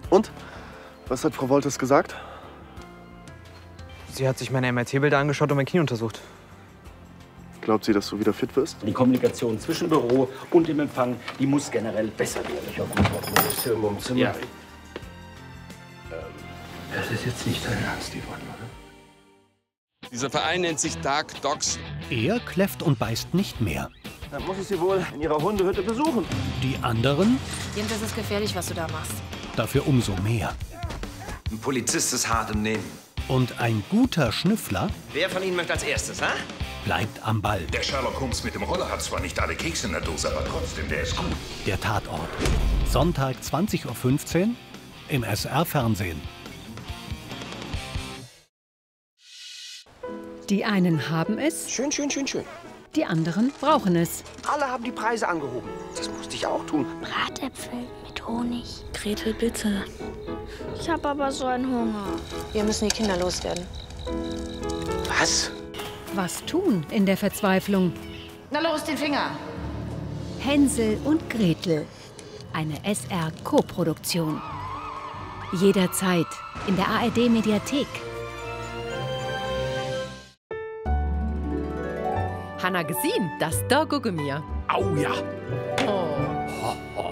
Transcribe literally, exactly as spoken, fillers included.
Und? Was hat Frau Wolters gesagt? Sie hat sich meine M R T-Bilder angeschaut und mein Knie untersucht. Glaubt sie, dass du wieder fit wirst? Die Kommunikation zwischen Büro und dem Empfang, die muss generell besser werden. Ja, gut, irgendwo im Zimmer. Ja. Ähm, das ist jetzt nicht dein Ernst, Yvonne, oder? Dieser Verein nennt sich Dark Dogs. Er kläfft und beißt nicht mehr. Dann muss ich sie wohl in ihrer Hundehütte besuchen. Die anderen Jens, das ist gefährlich, was du da machst. dafür umso mehr. Ein Polizist ist hart im Nehmen. Und ein guter Schnüffler Wer von Ihnen möchte als erstes, ha? bleibt am Ball. Der Sherlock Holmes mit dem Roller hat zwar nicht alle Kekse in der Dose, aber trotzdem, der ist gut. Der Tatort. Sonntag zwanzig Uhr fünfzehn im S R-Fernsehen. Die einen haben es, Schön, schön, schön, schön. die anderen brauchen es. Alle haben die Preise angehoben. Das musste ich auch tun. Bratäpfel mit Honig. Gretel, bitte. Ich habe aber so einen Hunger. Wir müssen die Kinder loswerden. Was? Was tun in der Verzweiflung? Na los, den Finger. Hänsel und Gretel. Eine S R-Koproduktion. Jederzeit in der A R D-Mediathek. Hanna gesehen, das da gucke mir. Au ja. Oh.